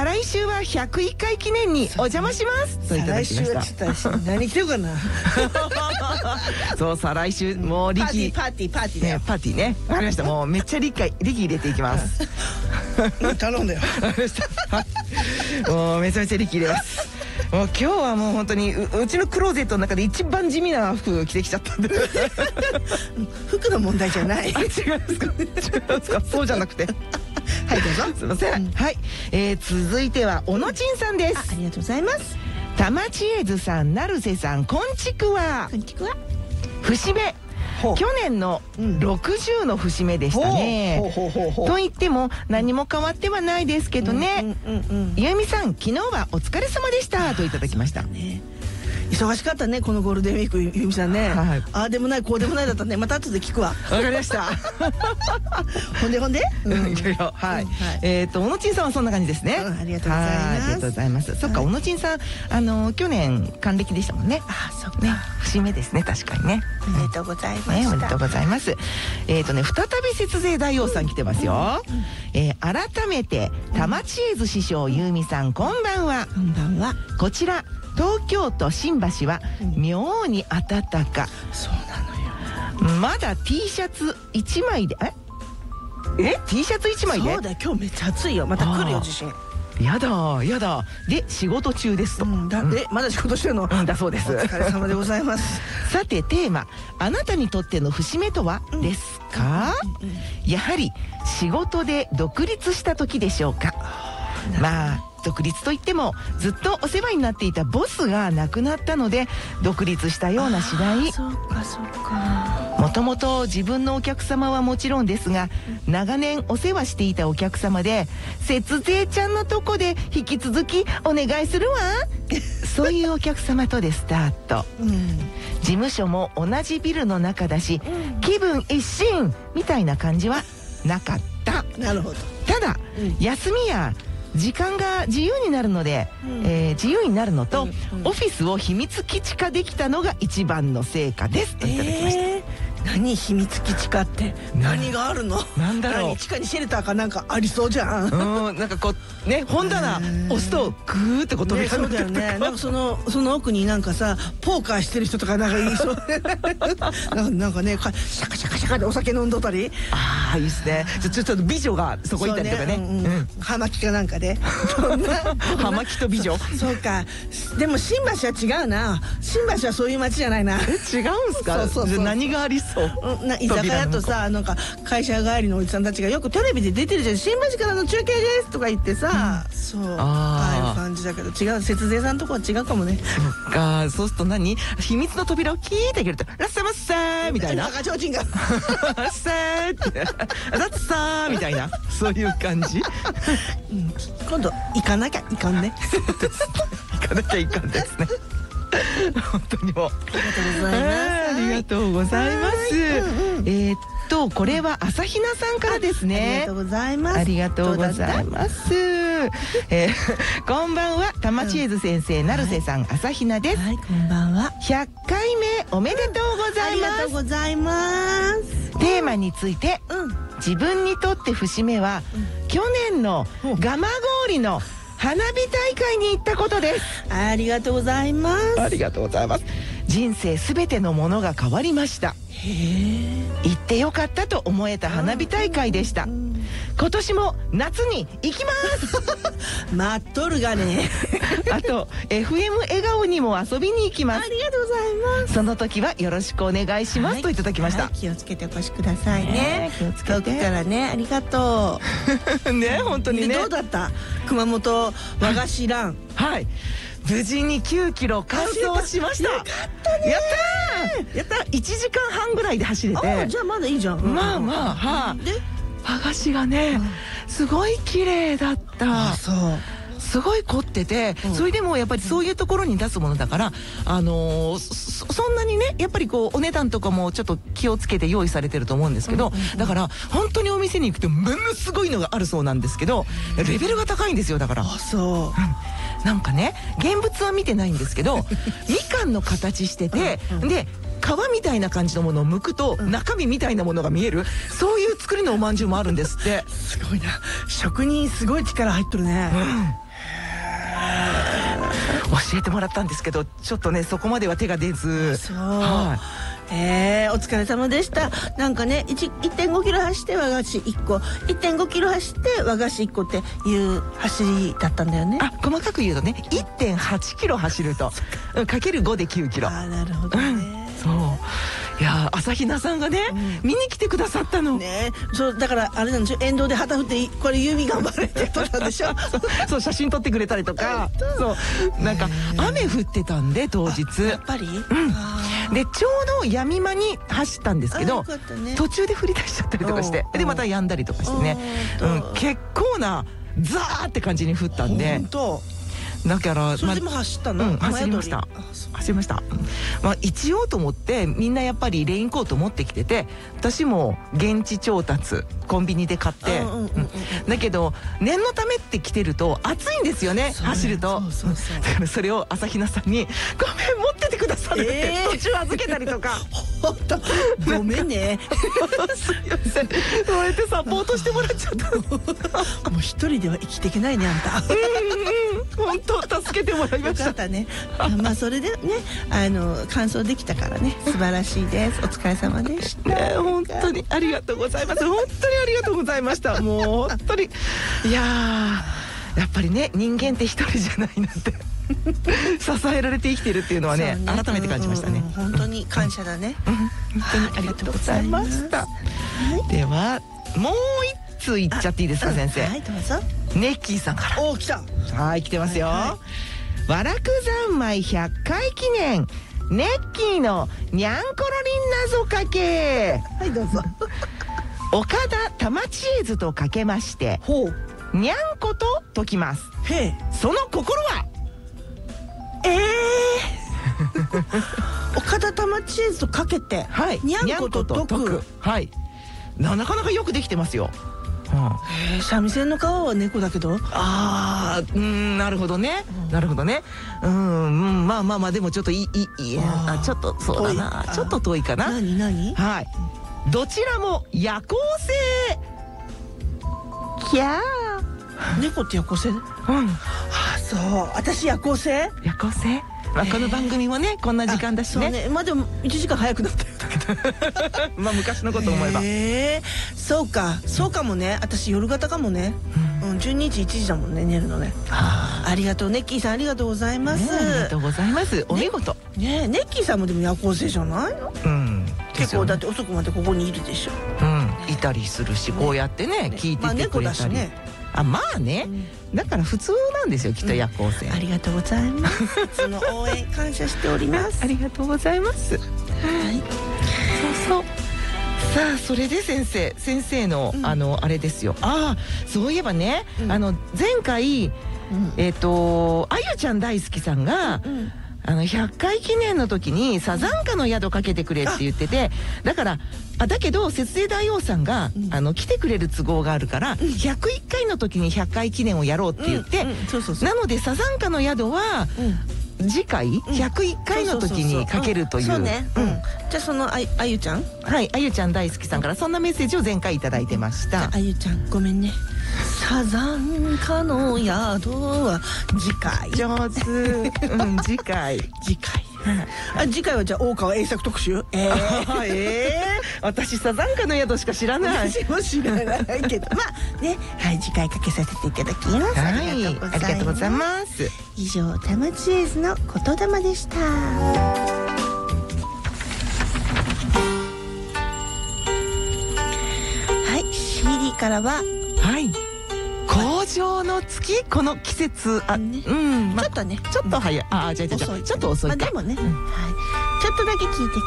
再来週は101回記念にお邪魔しますといただきました。 再来週はちょっと何着てるかな。 そう再来週もう力パーティーだよ。 パーティーね。わかりました。もうめっちゃ力入れていきます。 頼んだよ。 わかりました。もうめちゃめちゃ力入れます。もう今日はもう本当にうちのクローゼットの中で一番地味な服着てきちゃったんで。 服の問題じゃない。 違うんですか。違うんですか。そうじゃなくて。 はいどうぞ。 すいません。はい。続いいては小野ちんさんです。 ありがとうございます。 玉知恵図さん、成瀬さん、こんちくわ。 こんちくわ。 節目。去年の60の節目でしたね。と言っても何も変わってはないですけどね。ゆみさん、昨日はお疲れ様でしたといただきました。 忙しかったね、このゴールデンウィーク、ゆみさんね。ああでもないこうでもないだったね。また後で聞くわ。 わかりました。 ほんではい。小野ちんさんはそんな感じですね。 ありがとうございます。 ありがとうございます。そっか、小野ちんさん去年還暦でしたもんね。 あ、そっか。 節目ですね、確かにね。 おめでとうございました。 おめでとうございます。再び節税大王さん来てますよ。改めて玉知恵図師匠、ゆうみさん、こんばんは。 こんばんは。 こちら東京都新橋は妙に暖か。 そうなのよ。 まだ T シャツ1枚でT シャツ1枚で。 そうだよ、今日めっちゃ暑いよ。また来るよ地震。 やだやだ。で仕事中ですと。 まだ仕事してるの。 だそうです。 お疲れ様でございます。 さてテーマ、あなたにとっての節目とはですか。やはり仕事で独立した時でしょうか。まあ独立といってもずっとお世話になっていたボスが亡くなったので独立したような次第。 そうかそうか。 もともと自分のお客様はもちろんですが、長年お世話していたお客様で節税ちゃんのとこで引き続きお願いするわそういうお客様とでスタート。事務所も同じビルの中だし、気分一新みたいな感じはなかった。 なるほど。 ただ、休みや時間が自由になるので、自由になるのと、オフィスを秘密基地化できたのが一番の成果ですといただきました。 何秘密基地化って何があるの？ なんだろう。 地下にシェルターかなんかありそうじゃん。 なんかこうね、本棚押すとグーってこう飛びそうだよね。なんかその奥になんかさポーカーしてる人とかなんかいそう。なんかねシャカシャカシャカでお酒飲んどったり。 ああいいですね。ちょっと美女がそこいたりとかね。 葉巻かなんかで。 葉巻と美女。 そうか。でも新橋は違うな。新橋はそういう街じゃないな。 違うんすか。何がありそう。 居酒屋とさ、なんか会社帰りのおじさんたちがよくテレビで出てるじゃん。新橋からの中継ですとか言ってさ、そうああいう感じだけど違う。節税さんとこは違うかもね。 そっか。そうすると何、秘密の扉をキーって開けるとラッサマッサーみたいな、 赤ちょうちんがラッサーってラッサーみたいな、そういう感じ。 今度行かなきゃいかんね。 行かなきゃいかんですね。本当にもうありがとうございます。 ありがとうございます。これは朝比奈さんからですね。 ありがとうございます。 ありがとうございます。こんばんは、玉知恵図先生、成瀬さん、朝比奈です。 はい、こんばんは。 100回目おめでとうございます。 ありがとうございます。 テーマについて、自分にとって節目は、去年の蒲郡の花火大会に行ったことです。 ありがとうございます。 ありがとうございます。人生すべてのものが変わりました。行ってよかったと思えた花火大会でした。今年も夏に行きます待っとるがね。 あと FM 笑顔にも遊びに行きます。 ありがとうございます。 その時はよろしくお願いします、といただきました。 気をつけてお越しくださいね。 気をつけて。 遠くからね、ありがとう。 ね、本当にね。 どうだった？熊本和菓子ラン。 はい。無事に9キロ完走しました。 よかったね。 やった1時間半ぐらいで走れて。 じゃあまだいいじゃん。 まあまあ、はい。で和菓子がね、すごい綺麗だった。 そう。 すごい凝ってて、それでもやっぱりそういうところに出すものだから、そんなにね、やっぱりこうお値段とかもちょっと気をつけて用意されてると思うんですけど、だから本当にお店に行くとものすごいのがあるそうなんですけど、レベルが高いんですよ。だから。 そう。 なんかね、現物は見てないんですけど、みかんの形してて、で皮みたいな感じのものを剥くと中身みたいなものが見える、そういう作りのおまんじゅうもあるんですって。 すごいな。職人すごい力入っとるね。 教えてもらったんですけど、ちょっとねそこまでは手が出ず。 そう、 はい、 お疲れ様でした。なんかね、1.5 キロ走って和菓子1個、1.5 キロ走って和菓子1個っていう走りだったんだよね。 あ、細かく言うとね 1.8 キロ走るとかける5で9キロ。 あ、なるほどね。 そう、いや朝比奈さんがね、見に来てくださったのね。そうだからあれなんでしょ、沿道で旗振ってこれ指頑張れって撮ったんでしょ。 そう、写真撮ってくれたりとか、そうなんか雨降ってたんで当日やっぱり、 でちょうど闇間に走ったんですけど、 ね、 途中で降り出しちゃったりとかして、でまた止んだりとかしてね、結構なザーって感じに降ったんで、だからそれでも走ったの？ 走りました。走りました。まあ一応と思ってみんなやっぱりレインコート持ってきてて、私も現地調達コンビニで買って、だけど念のためって着てると暑いんですよね、走ると。だからそれを朝比奈さんに「ごめん持っててくださる」って途中預けたりとか。 ごめんね。 すいません、そうやってサポートしてもらっちゃった。 もう一人では生きていけないね、あんた。 本当助けてもらいました。 よかったね。まあそれでね、完走できたからね、素晴らしいです。お疲れ様でした。 本当にありがとうございます。本当にありがとうございました。もう本当に、いややっぱりね、人間って一人じゃないなんて支えられて生きてるっていうのはね、改めて感じましたね。 本当に感謝だね。 本当にありがとうございました。ではもう一通いっちゃっていいですか、先生。 はい、どうぞ。 ネッキーさんから。 お、来た。 はい、来てますよ。和楽三昧100回記念ネッキーのにゃんころりん謎かけ。 はい、どうぞ。 岡田玉知恵図とかけまして、にゃんこと解きます。その心は岡田玉知恵図とかけて、にゃんこと解く。 はい、なかなかよくできてますよ。 三味線の皮は猫だけど。 ああ、なるほどね、なるほどね。まあまあまあ、でもちょっとちょっとそうだな、ちょっと遠いかな。 何？ はい、どちらも夜行性。キャー。 猫って夜行性？そう、私夜行性？ 夜行性。まあこの番組もね、こんな時間だしね。 まあでも1時間早くなったよ。 まあ昔のこと思えば。 そうか、そうかもね。私夜型かもね。12時1時だもんね、寝るのね。ありがとう、ネッキーさん、ありがとうございます。 ありがとうございます。お見事。 ね、ネッキーさんもでも夜行性じゃないの？結構だって遅くまでここにいるでしょ。 いたりするし、こうやってね聞いててくれたり。まあね、だから普通なんですよ、きっと夜行性。 ありがとうございます。その応援感謝しております。 ありがとうございます。はい、そう。さあ、それで先生のあれですよ。そういえばね、前回あゆちゃん大好きさんが100回記念の時にサザンカの宿かけてくれって言ってて、だからだけど節制大王さんが来てくれる都合があるから101回の時に100回記念をやろうって言って、なのでサザンカの宿は次回101回の時にかけるという。 そうね。じゃあそのあゆちゃん、 はい、あゆちゃん大好きさんからそんなメッセージを前回いただいてました。 あゆちゃんごめんね。サザンカの宿は次回。 上手。次回。 次回はじゃあ大川栄作特集。 私サザンカの宿しか知らない。 私も知らないけど、まあね、はい、次回かけさせていただきます。 ありがとうございます。 以上、玉知恵図の言霊でした。はい、CD からは、 紅葉の月、この季節、ちょっとね、 ちょっと早い、ちょっと遅いか。 でもね、ちょっとだけ聞いて